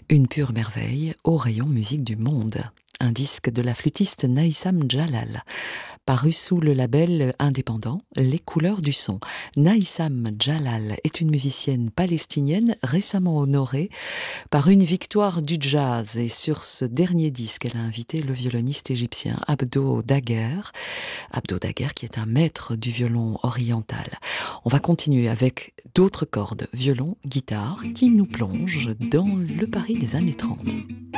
Une pure merveille au rayon musique du monde. Un disque de la flûtiste Naïsam Jalal, paru sous le label indépendant Les Couleurs du Son. Naïsam Jalal est une musicienne palestinienne récemment honorée par une victoire du jazz. Et sur ce dernier disque, elle a invité le violoniste égyptien Abdo Daguerre. Abdo Daguerre qui est un maître du violon oriental. On va continuer avec d'autres cordes, violon, guitare, qui nous plongent dans le Paris des années 30.